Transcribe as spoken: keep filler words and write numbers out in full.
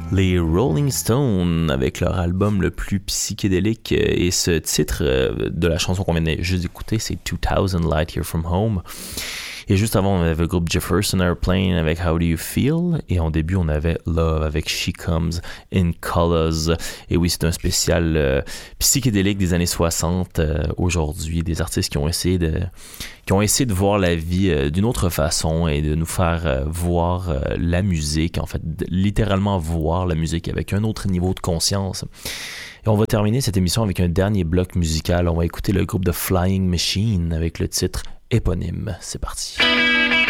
Les Rolling Stones avec leur album le plus psychédélique et ce titre de la chanson qu'on vient juste d'écouter, c'est two thousand Light Year From Home. Et juste avant, on avait le groupe Jefferson Airplane avec How Do You Feel? Et en début, on avait Love avec She Comes in Colors. Et oui, c'est un spécial euh, psychédélique des années soixante. Euh, aujourd'hui, des artistes qui ont essayé de, qui ont essayé de voir la vie euh, d'une autre façon et de nous faire euh, voir euh, la musique, en fait, littéralement voir la musique avec un autre niveau de conscience. Et on va terminer cette émission avec un dernier bloc musical. On va écouter le groupe The Flying Machine avec le titre éponyme. C'est parti.